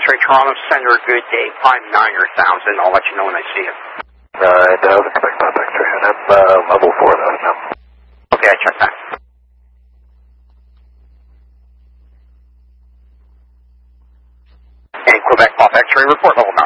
X-ray Toronto Center, good day, 59,000. I'll let you know when I see it. Quebec Pop X-ray, and I'm level 4,000 now. Okay, I checked that. And Quebec Pop X-ray report level now.